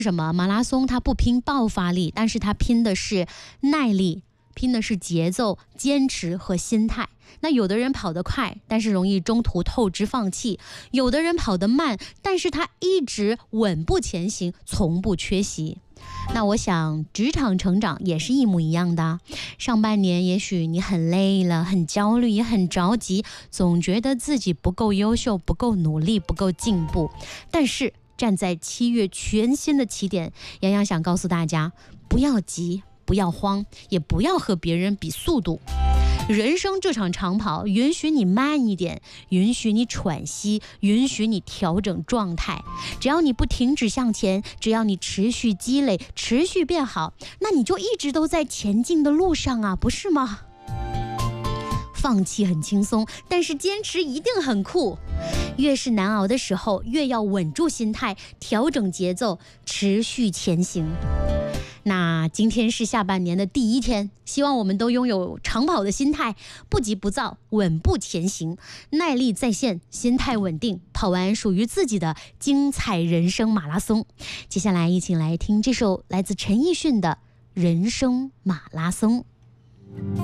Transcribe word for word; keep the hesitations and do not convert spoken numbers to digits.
什么？马拉松它不拼爆发力，但是它拼的是耐力，拼的是节奏、坚持和心态。那有的人跑得快，但是容易中途透支放弃；有的人跑得慢，但是他一直稳步前行，从不缺席。那我想职场成长也是一模一样的。上半年也许你很累了，很焦虑，也很着急，总觉得自己不够优秀，不够努力，不够进步。但是站在七月全新的起点，洋洋想告诉大家，不要急，不要慌，也不要和别人比速度。人生这场长跑，允许你慢一点，允许你喘息，允许你调整状态。只要你不停止向前，只要你持续积累，持续变好，那你就一直都在前进的路上啊，不是吗？放弃很轻松，但是坚持一定很酷。越是难熬的时候，越要稳住心态，调整节奏，持续前行。那今天是下半年的第一天，希望我们都拥有长跑的心态，不急不躁，稳步前行，耐力在线，心态稳定，跑完属于自己的精彩人生马拉松。接下来一起来听这首来自陈奕迅的《人生马拉松》。